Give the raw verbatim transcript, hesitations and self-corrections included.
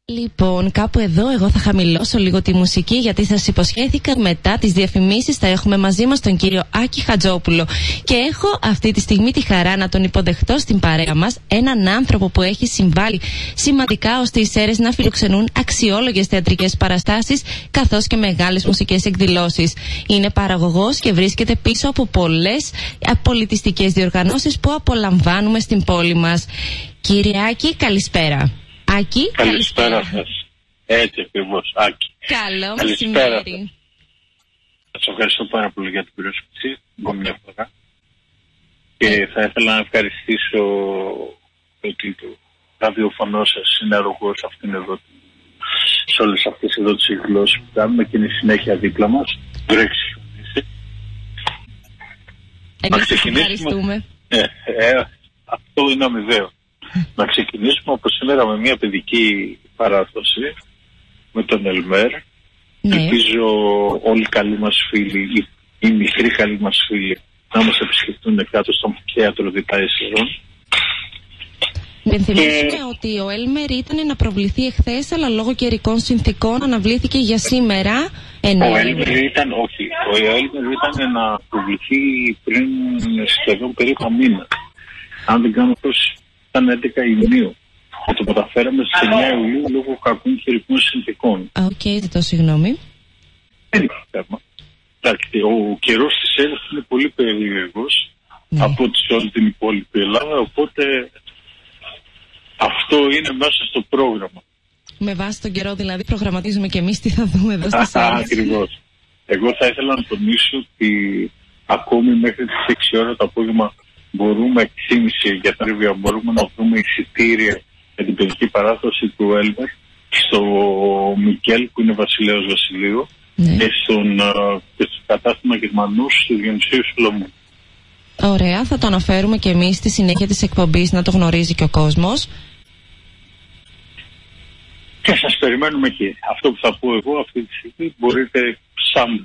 Λοιπόν, κάπου εδώ εγώ θα χαμηλώσω λίγο τη μουσική, γιατί σας υποσχέθηκα μετά τις διαφημίσεις θα έχουμε μαζί μας τον κύριο Άκη Χατζόπουλο. Και έχω αυτή τη στιγμή τη χαρά να τον υποδεχτώ στην παρέα μας, έναν άνθρωπο που έχει συμβάλει σημαντικά ώστε οι Σέρρες να φιλοξενούν αξιόλογες θεατρικές παραστάσεις καθώς και μεγάλες μουσικές εκδηλώσεις. Είναι παραγωγός και βρίσκεται πίσω από πολλές πολιτιστικές διοργανώσεις που απολαμβάνουμε στην πόλη μας. Κύριε Άκη, καλησπέρα. Άκη, καλησπέρα σας. Έτσι ακριβώς, Άκη. Καλό μεσημέρι. Σας ευχαριστώ πάρα πολύ για την πρόσκληση, ακόμα μια φορά. Και θα ήθελα να ευχαριστήσω ότι το ραδιοφωνό σας είναι αρρωγός αυτήν εδώ, σε όλες αυτές εδώ τις εκδηλώσεις που κάνουμε και είναι συνέχεια δίπλα μας. Βρέξει. Εμείς ευχαριστούμε. Ε, ε, αυτό είναι αμοιβαίο. Να ξεκινήσουμε από σήμερα με μια παιδική παράδοση με τον Ελμέρ. Ναι. Ελπίζω όλοι οι καλοί μας φίλοι, οι μικροί καλοί μας φίλοι, να μας επισκεφτούν κάτω στο θέατρο Διτάισερον. Υπενθυμίσουμε και... ότι ο Έλμερ ήταν να προβληθεί εχθές, αλλά λόγω καιρικών συνθήκων αναβλήθηκε για σήμερα. Ενώ... Ο Έλμερ ήταν, όχι, ο Έλμερ ήταν να προβληθεί πριν σχεδόν περίπου μήνα. Αν δεν κάνω πώς, ήταν έντεκα Ιουνίου. Και το μεταφέραμε στις εννιά Ιουλίου λόγω κακών καιρικών συνθήκων. Οκ, okay, ζητώ συγγνώμη. Δεν υπάρχει θέμα. Εντάξει, ο καιρός της Σέρρες είναι πολύ περίεργος, ναι, από ό,τι σε όλη την υπόλοιπη Ελλάδα, οπότε αυτό είναι μέσα στο πρόγραμμα. Με βάση τον καιρό δηλαδή προγραμματίζουμε και εμείς τι θα δούμε εδώ στις Σέρρες. Ακριβώς. Εγώ θα ήθελα να τονίσω ότι ακόμη μέχρι τις έξι ώρα το απόγευμα μπορούμε, έξι και μισή για τα ρίβια, μπορούμε να βρούμε εισιτήρια για την παιδική παράδοση του Έλμερ στο Μικέλ που είναι Βασιλέος Βασιλείου, ναι, και, στον, και στο κατάστημα Γερμανούς του Διονυσίου Σολομού. Ωραία, θα το αναφέρουμε και εμείς στη συνέχεια της εκπομπής να το γνωρίζει και ο κόσμος. Και σας περιμένουμε εκεί. Αυτό που θα πω εγώ αυτή τη στιγμή μπορείτε σαν